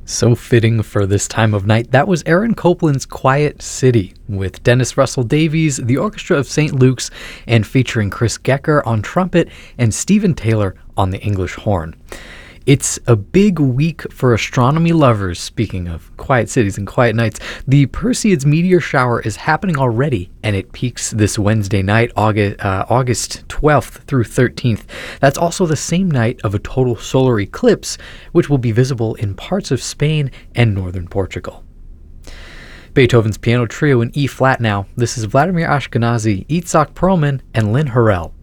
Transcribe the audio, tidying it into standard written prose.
So fitting for this time of night. That was Aaron Copland's Quiet City with Dennis Russell Davies, the Orchestra of St. Luke's, and featuring Chris Gecker on trumpet and Stephen Taylor on the English horn. It's a big week for astronomy lovers. Speaking of quiet cities and quiet nights, the Perseids meteor shower is happening already, and it peaks this Wednesday night, August 12th through 13th. That's also the same night of a total solar eclipse, which will be visible in parts of Spain and northern Portugal. Beethoven's Piano Trio in E-flat now. This is Vladimir Ashkenazy, Itzhak Perlman, and Lynn Harrell.